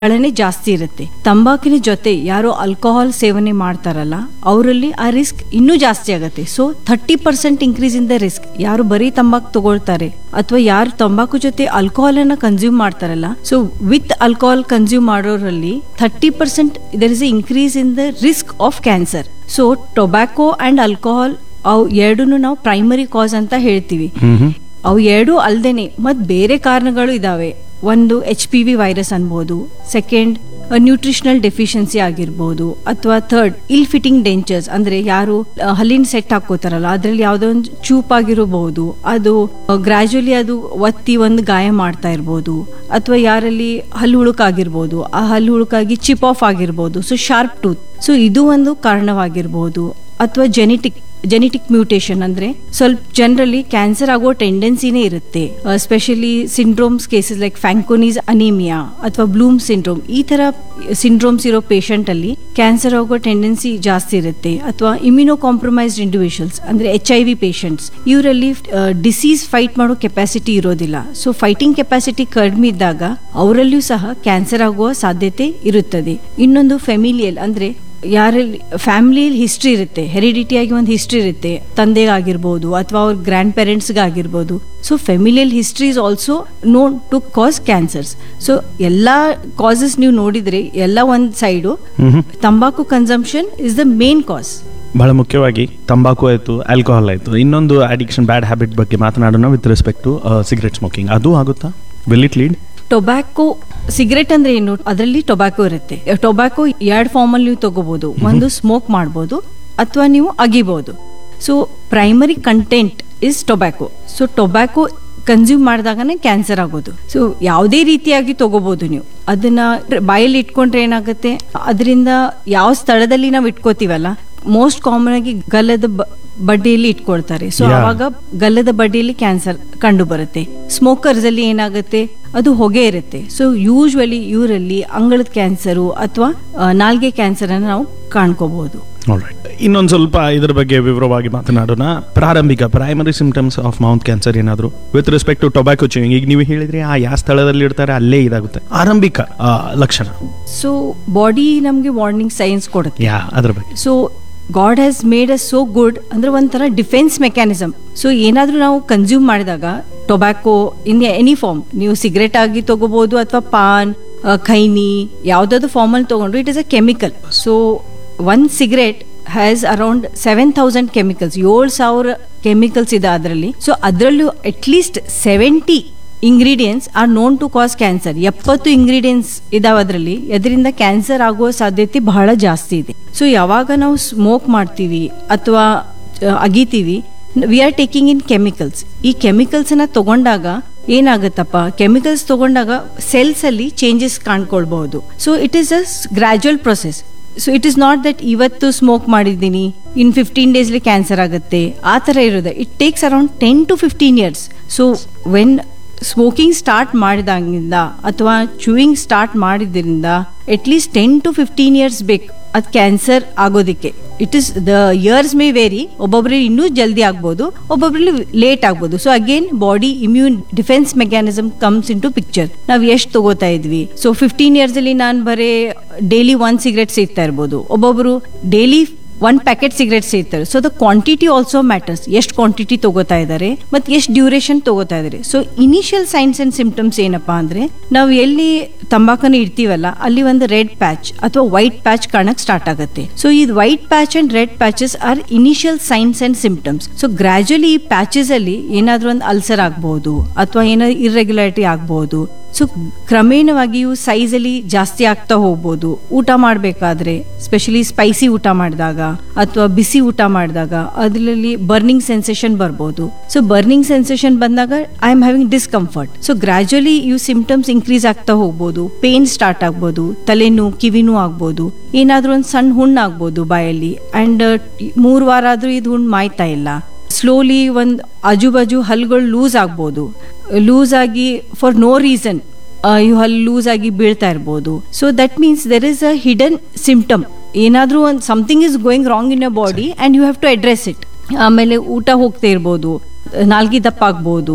ಗಳನೆ ಜಾಸ್ತಿ ಇರುತ್ತೆ. ತಂಬಾಕಿನ ಜೊತೆ ಯಾರು ಆಲ್ಕೋಹಾಲ್ ಸೇವನೆ ಮಾಡ್ತಾರಲ್ಲ ಅವರಲ್ಲಿ ಆ ರಿಸ್ಕ್ ಇನ್ನೂ ಜಾಸ್ತಿ ಆಗುತ್ತೆ. So 30% increase in the risk ಯಾರು ಬರೀ ತಂಬಾಕು ತಗೊಳ್ತಾರೆ ಅಥವಾ ಯಾರು ತಂಬಾಕು ಜೊತೆ ಆಲ್ಕೋಹಾಲ್ ಅನ್ನ ಕನ್ಸ್ಯೂಮ್ ಮಾಡ್ತಾರಲ್ಲ, so with alcohol consume ಮಾಡೋರಲ್ಲಿ 30% there is increase in the risk of cancer. So tobacco and alcohol ಅವು ಎರಡನ್ನು ನಾವು ಪ್ರೈಮರಿ ಕಾಸ್ ಅಂತ ಹೇಳ್ತೀವಿ. ಅವು ಎರಡು ಅಲ್ದೇನೆ ಮತ್ ಬೇರೆ ಕಾರಣಗಳು ಇದಾವೆ. ಒಂದು HPV ವೈರಸ್ ಅನ್ಬೋದು, ಸೆಕೆಂಡ್ ನ್ಯೂಟ್ರಿಷನಲ್ ಡೆಫಿಷಿಯನ್ಸಿ ಆಗಿರ್ಬೋದು, ಅಥವಾ ಥರ್ಡ್ ಇಲ್ ಫಿಟ್ಟಿಂಗ್ ಡೆಂಚರ್ಸ್ ಅಂದ್ರೆ ಯಾರು ಹಲ್ಲಿನ ಸೆಟ್ ಹಾಕೋತಾರಲ್ಲ ಅದ್ರಲ್ಲಿ ಯಾವ್ದೋ ಒಂದು ಚೂಪ್ ಆಗಿರಬಹುದು, ಅದು ಗ್ರಾಜುಯಲಿ ಅದು ಒತ್ತಿ ಒಂದು ಗಾಯ ಮಾಡ್ತಾ ಇರ್ಬೋದು, ಅಥವಾ ಯಾರಲ್ಲಿ ಹಲ್ಲು ಹುಳುಕಾಗಿರ್ಬೋದು, ಆ ಹಲ್ಲು ಹುಳುಕಾಗಿ ಚಿಪ್ ಆಫ್ ಆಗಿರ್ಬೋದು, ಸೊ ಶಾರ್ಪ್ ಟೂತ್, ಸೊ ಇದು ಒಂದು ಕಾರಣವಾಗಿರ್ಬೋದು. ಅಥವಾ ಜೆನೆಟಿಕ್ ಮ್ಯೂಟೇಷನ್ ಅಂದ್ರೆ ಸ್ವಲ್ಪ ಜನರಲ್ಲಿ ಕ್ಯಾನ್ಸರ್ ಆಗೋ ಟೆಂಡೆನ್ಸಿನೇ ಇರುತ್ತೆ. Specially syndromes cases like ಫ್ಯಾಂಕೋನೀಸ್ anaemia ಅಥವಾ ಬ್ಲೂಮ್ ಸಿಂಡ್ರೋಮ್, ಈ ತರ ಸಿಂಡ್ರೋಮ್ಸ್ ಇರೋ ಪೇಷಂಟ್ ಅಲ್ಲಿ ಕ್ಯಾನ್ಸರ್ ಆಗೋ ಟೆಂಡೆನ್ಸಿ ಜಾಸ್ತಿ ಇರುತ್ತೆ. ಅಥವಾ ಇಮ್ಯುನೋ ಕಾಂಪ್ರಮೈಸ್ಡ್ ಇಂಡಿವಿಜುವಲ್ಸ್ ಅಂದ್ರೆ HIV ಪೇಷಂಟ್ಸ್, ಇವರಲ್ಲಿ ಡಿಸೀಸ್ ಫೈಟ್ ಮಾಡೋ ಕೆಪಾಸಿಟಿ ಇರೋದಿಲ್ಲ. ಸೊ ಫೈಟಿಂಗ್ ಕೆಪಾಸಿಟಿ ಕಡಿಮೆ ಇದ್ದಾಗ ಅವರಲ್ಲಿಯೂ ಸಹ ಕ್ಯಾನ್ಸರ್ ಆಗುವ ಸಾಧ್ಯತೆ ಇರುತ್ತದೆ. ಇನ್ನೊಂದು ಫೆಮಿಲಿಯಲ್ ಅಂದ್ರೆ ಯಾರಲ್ಲಿ ಫ್ಯಾಮಿಲಿಯಲ್ಲಿ ಹಿಸ್ಟ್ರಿ ಇರುತ್ತೆ, ಹೆರಿಡಿಟಿಯಾಗಿ ಒಂದು ಹಿಸ್ಟ್ರಿ ಇರುತ್ತೆ, ತಂದೆಗಾಗಿರ್ಬೋದು ಅಥವಾ ಅವ್ರ grand ಪೇರೆಂಟ್ಸ್ಗಾಗಿರ್ಬೋದು. So familial history is also known to cos cancers. So ಎಲ್ಲಾ ಕಾಸಸ್ ನೀವು ನೋಡಿದ್ರೆ ಎಲ್ಲ ಒಂದ್ ಸೈಡು ತಂಬಾಕು consumption is the main cause. ಬಹಳ ಮುಖ್ಯವಾಗಿ ತಂಬಾಕು ಆಯಿತು, ಆಲ್ಕೋಹಾಲ್ ಆಯಿತು, ಇನ್ನೊಂದು ಅಡಿಕ್ಷನ್ ಬ್ಯಾಡ್ ಹ್ಯಾಬಿಟ್ ಬಗ್ಗೆ ಮಾತನಾಡೋಣ with respect to cigarette smoking. ಅದು ಆಗುತ್ತಾ? Will it lead? Tobacco cigarette ಅಂದ್ರೆ ಏನು, ಅದರಲ್ಲಿ ಟೊಬ್ಯಾಕೋ ಇರುತ್ತೆ. ಟೊಬ್ಯಾಕೋ 2 ಫಾರ್ಮ್ ಅಲ್ಲಿ ನೀವು ತಗೋಬಹುದು. ಒಂದು ಸ್ಮೋಕ್ ಮಾಡಬಹುದು ಅಥವಾ ನೀವು ಅಗಿಬಹುದು. So primary content is tobacco. So tobacco consume ಮಾಡಿದಾಗನೇ cancer ಆಗೋದು. ಸೊ ಯಾವುದೇ ರೀತಿಯಾಗಿ ತಗೋಬಹುದು ನೀವು. ಅದನ್ನ ಬಾಯಲ್ಲಿ ಇಟ್ಕೊಂಡ್ರೆ ಏನಾಗುತ್ತೆ, ಅದರಿಂದ ಯಾವ ಸ್ಥಳದಲ್ಲಿ ನಾವು ಇಟ್ಕೋತೀವಲ್ಲ, ಮೋಸ್ಟ್ ಕಾಮನ್ ಆಗಿ ಗಲ್ಲದ ಬಡ್ಡಿಯಲ್ಲಿ ಇಟ್ಕೊಳ್ತಾರೆ. ಸೊ ಅವಾಗ ಗಲ್ಲದ ಬಡ್ಡಿಯಲ್ಲಿ ಕ್ಯಾನ್ಸರ್ ಕಂಡು ಬರುತ್ತೆ. ಸ್ಮೋಕರ್ಸ್ ಅಲ್ಲಿ ಏನಾಗುತ್ತೆ, ಅದು ಹೊಗೆ ಇರುತ್ತೆ. ಸೊ ಯೂಶುವಲಿ ಇವರಲ್ಲಿ ಅಂಗಳದ ಕ್ಯಾನ್ಸರು ಅಥವಾ ನಾಲ್ಗೆ ಕ್ಯಾನ್ಸರ್ ಅನ್ನು ನಾವು ಕಾಣ್ಕೋಬಹುದು. ಇನ್ನೊಂದು ಸ್ವಲ್ಪ ಇದ್ರ ಬಗ್ಗೆ ವಿವರವಾಗಿ ಮಾತನಾಡೋಣ. ಪ್ರಾರಂಭಿಕ primary symptoms of mouth cancer ಏನಾದ್ರು with respect to tobacco chewing, ಈಗ ನೀವು ಹೇಳಿದ್ರಿ ಯಾವ ಸ್ಥಳದಲ್ಲಿ ಇಡ್ತಾರೆ ಅಲ್ಲೇ ಇದಾಗುತ್ತೆ, ಆರಂಭಿಕ ಲಕ್ಷಣ. ಸೊ ಬಾಡಿ ನಮ್ಗೆ ವಾರ್ನಿಂಗ್ ಸೈನ್ಸ್ ಕೊಡುತ್ತೆ ಅದ್ರ ಬಗ್ಗೆ. So god has made us so good ಅಂದ್ರೆ ಒಂಥರ ಡಿಫೆನ್ಸ್ ಮೆಕ್ಯಾನಿಸಮ್. ಸೊ ಏನಾದ್ರೂ ನಾವು ಕನ್ಸ್ಯೂಮ್ ಮಾಡಿದಾಗ ಟೊಬ್ಯಾಕೋ ಇನ್ ಎನಿ ಫಾರ್ಮ್, ನೀವು ಸಿಗರೆಟ್ ಆಗಿ ತಗೋಬಹುದು ಅಥವಾ ಪಾನ್, ಖೈನಿ, ಯಾವ್ದಾದ್ರು ಫಾರ್ಮ್ ಅಲ್ಲಿ ತಗೊಂಡ್ರು, it is a chemical. So one cigarette has around 7,000 chemicals, 7,000 chemicals ಇದೆ ಅದರಲ್ಲಿ. ಸೊ ಅದರಲ್ಲೂ at least 70 ingredients R known to cos cancer. 70 ingredients ಇದಾವೆ ಅದರಲ್ಲಿ, ಅದರಿಂದ ಕ್ಯಾನ್ಸರ್ ಆಗುವ ಸಾಧ್ಯತೆ ಬಹಳ ಜಾಸ್ತಿ ಇದೆ. ಸೊ ಯಾವಾಗ ನಾವು ಸ್ಮೋಕ್ ಮಾಡ್ತೀವಿ ಅಥವಾ ಅಗಿತೀವಿ, we are taking in chemicals. ಈ ಕೆಮಿಕಲ್ಸ್ ನ ತಗೊಂಡಾಗ ಏನಾಗುತ್ತಪ್ಪ, ಕೆಮಿಕಲ್ಸ್ ತಗೊಂಡಾಗ ಸೆಲ್ಸ್ ಅಲ್ಲಿ changes ಕಾಣ್ಕೊಳ್ಬಹುದು. So it is a gradual process. So it is not that ಇವತ್ತು ಸ್ಮೋಕ್ ಮಾಡಿದ್ದೀನಿ ಇನ್ 15 ಡೇಸ್ಲಿ ಕ್ಯಾನ್ಸರ್ ಆಗುತ್ತೆ, ಆ ತರ ಇರೋದು. It takes around 10 to 15 years. So when smoking start ಮಾಡಿದಾಗಿಂದ ಅಥವಾ ಚೂಯಿಂಗ್ ಸ್ಟಾರ್ಟ್ ಮಾಡಿದ್ರಿಂದ ಅಟ್ ಲೀಸ್ಟ್ 10 to 15 years ಬೇಕು ಅದು cancer ಆಗೋದಿಕ್ಕೆ. It is the years May very, ಒಬ್ಬೊಬ್ರಿಗೆ ಇನ್ನೂ ಜಲ್ದಿ ಆಗ್ಬೋದು, ಒಬ್ಬೊಬ್ರಲ್ಲಿ ಲೇಟ್ ಆಗ್ಬೋದು. So again body immune defence mechanism comes in to picture. ನಾವ್ ಎಷ್ಟು ತಗೋತಾ ಇದ್ವಿ. ಸೊ 15 years ಅಲ್ಲಿ ನಾನು ಬರೀ ಡೈಲಿ 1 cigarette ಸೇರ್ತಾ ಇರ್ಬೋದು, ಒಬ್ಬೊಬ್ರು ಡೈಲಿ 1 packet ಸಿಗರೆಟ್ ಸೇರ್ತಾರೆ. So the quantity also matters. ಎಷ್ಟು ಕ್ವಾಂಟಿಟಿ ತಗೋತಾ ಇದ್ದಾರೆ ಮತ್ತೆ ಎಷ್ಟು ಡ್ಯೂರೇಷನ್ ತಗೋತಾ ಇದ್ದಾರೆ. So initial science and symptoms ಏನಪ್ಪಾ ಅಂದ್ರೆ, ನಾವು ಎಲ್ಲಿ ತಂಬಾಕನ್ನು ಇಡ್ತೀವಲ್ಲ ಅಲ್ಲಿ ಒಂದು ರೆಡ್ ಪ್ಯಾಚ್ ಅಥವಾ ವೈಟ್ ಪ್ಯಾಚ್ ಕಾಣಕ್ ಸ್ಟಾರ್ಟ್ ಆಗುತ್ತೆ. ಸೊ ಈ white patch and red patches R initial science and symptoms. So ಗ್ರಾಜುಯಲಿ ಈ ಪ್ಯಾಚಸ್ ಅಲ್ಲಿ ಏನಾದ್ರೂ ಒಂದು ಅಲ್ಸರ್ ಆಗ್ಬಹುದು ಅಥವಾ ಏನಾದ್ರು ಇರ್ರೆಗ್ಯುಲಾರಿಟಿ ಆಗ್ಬಹುದು. ಸೊ ಕ್ರಮೇಣವಾಗಿ ಇವು ಸೈಜ್ ಅಲ್ಲಿ ಜಾಸ್ತಿ ಆಗ್ತಾ ಹೋಗ್ಬೋದು. ಊಟ ಮಾಡಬೇಕಾದ್ರೆ ಸ್ಪೆಷಲಿ ಸ್ಪೈಸಿ ಊಟ ಮಾಡಿದಾಗ ಅಥವಾ ಬಿಸಿ ಊಟ ಮಾಡಿದಾಗ ಅದರಲ್ಲಿ ಬರ್ನಿಂಗ್ ಸೆನ್ಸೇಷನ್ ಬರ್ಬೋದು. ಸೊ ಬರ್ನಿಂಗ್ ಸೆನ್ಸೇಷನ್ ಬಂದಾಗ I am having discomfort. So ಗ್ರಾಜುಯಲಿ ಇವು ಸಿಂಪ್ಟಮ್ಸ್ ಇನ್ಕ್ರೀಸ್ ಆಗ್ತಾ ಹೋಗ್ಬೋದು. ಪೇನ್ ಸ್ಟಾರ್ಟ್ ಆಗ್ಬೋದು, ತಲೆನೋವು, ಕಿವಿನೂ ಆಗ್ಬೋದು, ಏನಾದ್ರೂ ಒಂದು ಸಣ್ಣ ಹುಣ್ಣು ಆಗ್ಬೋದು ಬಾಯಲ್ಲಿ. ಅಂಡ್ 3 ವಾರ ಆದ್ರೂ ಇದು ಹುಣ್ಣು ಮಾಯ್ತಾ ಇಲ್ಲ. ಸ್ಲೋಲಿ ಒಂದ್ ಆಜು ಹಲ್ಗಳು ಲೂಸ್ ಆಗ್ಬೋದು. ಲೂಸ್ ಆಗಿ ಫಾರ್ ನೋ ರೀಸನ್ ಇವು ಹಲ್ಲು ಲೂಸ್ ಆಗಿ ಬೀಳ್ತಾ ಇರ್ಬೋದು. So that means there is a hidden symptom. ಏನಾದ್ರೂ ಒಂದು something is going wrong in a body and you have to address it. ಆಮೇಲೆ ಊಟ ಹೋಗ್ತಾ ಇರ್ಬೋದು, ನಾಲ್ಗೆ ದಪ್ಪ ಆಗ್ಬೋದು,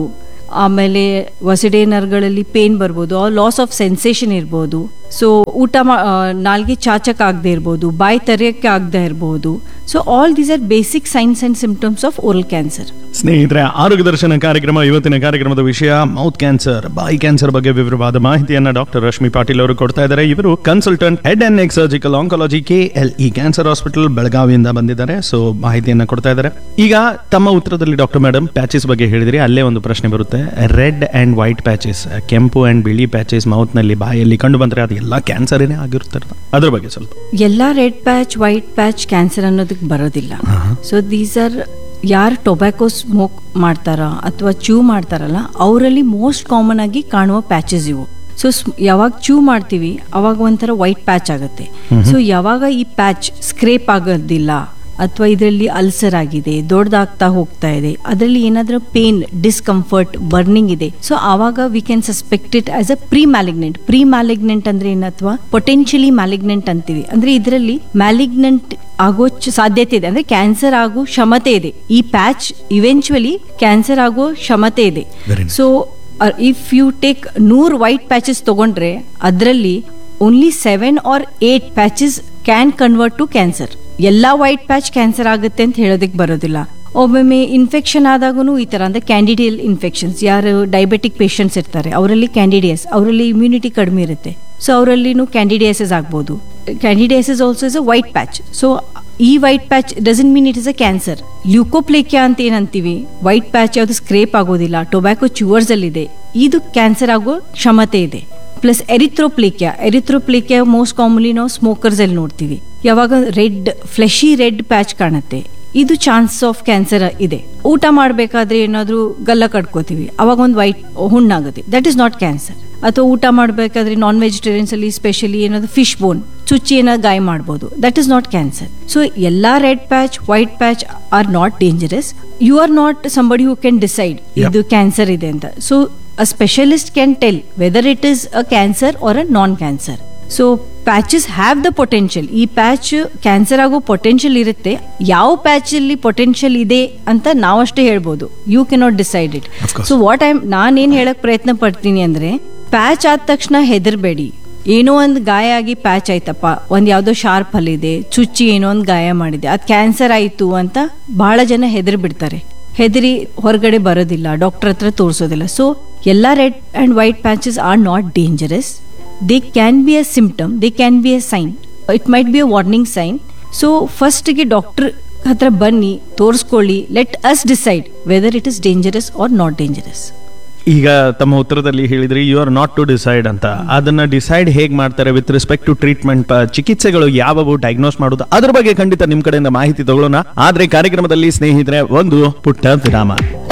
ಆಮೇಲೆ ವಸಡೆ ನರ್ಗಳಲ್ಲಿ ಪೇನ್ ಬರ್ಬೋದು, ಲಾಸ್ ಆಫ್ ಸೆನ್ಸೇಷನ್ ಇರ್ಬೋದು. ಸೊ ನಾಲ್ಗೆ ಚಾಚಕ್ ಆಗದೆ ಇರ್ಬೋದು, ಬಾಯಿ ತೆರೆಯಕ್ಕೆ ಆಗದೆ ಇರ್ಬೋದು. So all these are basic science and symptoms of oral cancer. ಸ್ನೇಹಿತರೆ, ಆರೋಗ್ಯ ದರ್ಶನ ಕಾರ್ಯಕ್ರಮ ಇವತ್ತಿನ ಕಾರ್ಯಕ್ರಮದ ವಿಷಯ ಮೌತ್ ಕ್ಯಾನ್ಸರ್, ಬಾಯಿ ಕ್ಯಾನ್ಸರ್ ಬಗ್ಗೆ ವಿವರವಾದ ಮಾಹಿತಿಯನ್ನ ಡಾಕ್ಟರ್ ರಶ್ಮಿ ಪಾಟೀಲ್ ಅವರು ಕೊಡ್ತಾ ಇದ್ದಾರೆ. ಇವರು consultant head and neck surgical oncology KLE cancer hospital ಬೆಳಗಾವಿಯಿಂದ ಬಂದಿದ್ದಾರೆ. ಸೊ ಮಾಹಿತಿಯನ್ನ ಕೊಡ್ತಾ ಇದ್ದಾರೆ. ಈಗ ತಮ್ಮ ಉತ್ತರದಲ್ಲಿ ಡಾಕ್ಟರ್ ಮೇಡಮ್ ಪ್ಯಾಚಸ್ ಬಗ್ಗೆ ಹೇಳಿದ್ರಿ, ಅಲ್ಲೇ ಒಂದು ಪ್ರಶ್ನೆ ಬರುತ್ತೆ. ರೆಡ್ ಅಂಡ್ ವೈಟ್ ಪ್ಯಾಚಸ್, ಕೆಂಪು ಅಂಡ್ ಬಿಳಿ ಪ್ಯಾಚಸ್ ಮೌತ್ ನಲ್ಲಿ ಬಾಯಲ್ಲಿ ಕಂಡು ಬಂದ್ರೆ ಅದು ಎಲ್ಲ ಕ್ಯಾನ್ಸರ್ನೇ ಆಗಿರ್ತಾರೆ. ಅದ್ರ ಬಗ್ಗೆ ಸ್ವಲ್ಪ. ಎಲ್ಲಾ red patch white patch cancer ಅನ್ನೋದಕ್ಕೆ ಬರೋದಿಲ್ಲ. ಸೊ ದೀಸ್ ಆರ್ ಯಾರು ಟೊಬ್ಯಾಕೋ ಸ್ಮೋಕ್ ಮಾಡ್ತಾರ ಅಥವಾ ಚೂ ಮಾಡ್ತಾರಲ್ಲ ಅವರಲ್ಲಿ ಮೋಸ್ಟ್ ಕಾಮನ್ ಆಗಿ ಕಾಣುವ ಪ್ಯಾಚಸ್ ಇವು. ಸೊ ಯಾವಾಗ ಚೂ ಮಾಡ್ತೀವಿ ಅವಾಗ ಒಂಥರ ವೈಟ್ ಪ್ಯಾಚ್ ಆಗುತ್ತೆ. ಸೊ ಯಾವಾಗ ಈ ಪ್ಯಾಚ್ ಸ್ಕ್ರೇಪ್ ಆಗೋದಿಲ್ಲ ಅಥವಾ ಇದರಲ್ಲಿ ಅಲ್ಸರ್ ಆಗಿದೆ, ದೊಡ್ಡದಾಗ್ತಾ ಹೋಗ್ತಾ ಇದೆ, ಅದರಲ್ಲಿ ಏನಾದ್ರೂ ಪೇನ್, ಡಿಸ್ಕಂಫರ್ಟ್, ಬರ್ನಿಂಗ್ ಇದೆ, ಸೊ ಆವಾಗ we can suspect it as a pre malignant ಅಂದ್ರೆ ಏನು, ಅಥವಾ ಪೊಟೆನ್ಶಿಯಲಿ ಮ್ಯಾಲಿಗ್ನೆಂಟ್ ಅಂತೀವಿ. ಅಂದ್ರೆ ಇದರಲ್ಲಿ ಮ್ಯಾಲಿಗ್ನೆಂಟ್ ಆಗೋ ಸಾಧ್ಯತೆ ಇದೆ, ಅಂದ್ರೆ ಕ್ಯಾನ್ಸರ್ ಆಗೋ ಕ್ಷಮತೆ ಇದೆ. ಈ ಪ್ಯಾಚ್ ಇವೆಂಚುಯಲಿ ಕ್ಯಾನ್ಸರ್ ಆಗೋ ಕ್ಷಮತೆ ಇದೆ. So if you take 100 white patches ತಗೊಂಡ್ರೆ ಅದರಲ್ಲಿ only 7 or 8 patches can convert to cancer. ಎಲ್ಲಾ ವೈಟ್ ಪ್ಯಾಚ್ ಕ್ಯಾನ್ಸರ್ ಆಗುತ್ತೆ ಅಂತ ಹೇಳೋದಕ್ಕೆ ಬರೋದಿಲ್ಲ. ಒಮ್ಮೊಮ್ಮೆ ಇನ್ಫೆಕ್ಷನ್ ಆದಾಗೂ ಈ ತರ ಅಂದ್ರೆ ಕ್ಯಾಂಡಿಡಿಯಲ್ ಇನ್ಫೆಕ್ಷನ್ಸ್, ಯಾರು ಡಯಾಬಿಟಿಕ್ ಪೇಷಂಟ್ಸ್ ಇರ್ತಾರೆ ಅವರಲ್ಲಿ ಕ್ಯಾಂಡಿಡಿಯಸ್, ಅವರಲ್ಲಿ ಇಮ್ಯುನಿಟಿ ಕಡಿಮೆ ಇರುತ್ತೆ, ಸೊ ಅವರಲ್ಲಿನೂ ಕ್ಯಾಂಡಿಡಿಯಸಿಸ್ ಆಗ್ಬೋದು. ಕ್ಯಾಂಡಿಡಿಯಸಿಸ್ also is a white patch. So ಈ white patch doesn't mean it is a cancer. ಲ್ಯೂಕೋಪ್ಲೇಕಿಯಾ ಅಂತ ಏನಂತೀವಿ, ವೈಟ್ ಪ್ಯಾಚ್ ಯಾವ್ದು ಸ್ಕ್ರೇಪ್ ಆಗೋದಿಲ್ಲ, ಟೊಬ್ಯಾಕೋ ಚ್ಯೂವರ್ಸ್ ಅಲ್ಲಿ ಇದೆ, ಇದು ಕ್ಯಾನ್ಸರ್ ಆಗೋ ಕ್ಷಮತೆ ಇದೆ. ಪ್ಲಸ್ ಎರಿಥ್ರೋಪ್ಲೇಕಿಯಾ ಮೋಸ್ಟ್ ಕಾಮನ್ಲಿ ನಾವು ಸ್ಮೋಕರ್ಸ್ ಅಲ್ಲಿ ನೋಡ್ತೀವಿ. ಯಾವಾಗ ಫ್ಲೆಶಿ ರೆಡ್ ಪ್ಯಾಚ್ ಕಾಣುತ್ತೆ, ಇದು ಚಾನ್ಸ್ ಆಫ್ ಕ್ಯಾನ್ಸರ್ ಇದೆ. ಊಟ ಮಾಡಬೇಕಾದ್ರೆ ಏನಾದ್ರೂ ಗಲ್ಲ ಕಟ್ಕೋತೀವಿ, ಅವಾಗ ಒಂದು white ಹುಣ್ಣಾಗುತ್ತೆ, that is not cancer. ಅಥವಾ ಊಟ ಮಾಡಬೇಕಾದ್ರೆ ನಾನ್ ವೆಜಿಟೇರಿಯನ್ಸ್ ಅಲ್ಲಿ ಸ್ಪೆಷಲಿ ಏನಾದ್ರು ಫಿಶ್ ಬೋನ್ ಚುಚ್ಚಿ ಏನಾದ್ರು ಗಾಯ ಮಾಡಬಹುದು, that is not cancer. So ಎಲ್ಲಾ red patch white patch R not dangerous. You are not somebody who can decide ಇದು ಕ್ಯಾನ್ಸರ್ ಇದೆ ಅಂತ. So a specialist can tell whether it is a cancer or a non-cancer. So patches have the potential. ಈ patch cancer ಆಗೋ potential ಇರುತ್ತೆ. ಯಾವ patch ಅಲ್ಲಿ potential ಇದೆ ಅಂತ ನಾವಷ್ಟೇ ಹೇಳ್ಬೋದು, you cannot decide it. So ನಾನೇನ್ ಹೇಳಕ್ ಪ್ರಯತ್ನ ಪಡ್ತೀನಿ ಅಂದ್ರೆ, ಪ್ಯಾಚ್ ಆದ ತಕ್ಷಣ ಹೆದರ್ಬೇಡಿ. ಏನೋ ಒಂದು ಗಾಯ ಆಗಿ ಪ್ಯಾಚ್ ಆಯ್ತಪ್ಪ, ಒಂದ್ ಯಾವ್ದೋ ಶಾರ್ಪ್ ಹಲ್ಲಿದೆ, ಚುಚ್ಚಿ ಏನೋ ಒಂದು ಗಾಯ ಮಾಡಿದೆ, ಅದ್ ಕ್ಯಾನ್ಸರ್ ಆಯ್ತು ಅಂತ ಬಹಳ ಜನ ಹೆದರ್ ಬಿಡ್ತಾರೆ. ಹೆದರಿ ಹೊರಗಡೆ ಬರೋದಿಲ್ಲ, ಡಾಕ್ಟರ್ ಹತ್ರ ತೋರಿಸೋದಿಲ್ಲ. ಸೊ ಎಲ್ಲ red and white patches R not dangerous. They can be a symptom, they can be a sign, it might be a warning sign. So ಫಸ್ಟ್ಗೆ ಡಾಕ್ಟರ್ ಹತ್ರ ಬನ್ನಿ, ತೋರಿಸ್ಕೊಳ್ಳಿ, let us decide whether it is dangerous R not dangerous. ಈಗ ತಮ್ಮ ಉತ್ತರದಲ್ಲಿ ಹೇಳಿದ್ರಿ you are not to decide ಅಂತ. ಅದನ್ನ decide ಹೇಗೆ ಮಾಡ್ತಾರೆ ವಿತ್ ರೆಸ್ಪೆಕ್ಟ್ ಟು ಟ್ರೀಟ್ಮೆಂಟ್, ಚಿಕಿತ್ಸೆಗಳು ಯಾವುವು, ಡಯಾಗ್ನೋಸ್ ಮಾಡೋದು, ಅದ್ರ ಬಗ್ಗೆ ಖಂಡಿತ ನಿಮ್ ಕಡೆಯಿಂದ ಮಾಹಿತಿ ತಗೊಳ್ಳೋಣ. ಆದ್ರೆ ಕಾರ್ಯಕ್ರಮದಲ್ಲಿ ಸ್ನೇಹಿತರೆ ಒಂದು ಪುಟ್ಟ ವಿರಾಮ.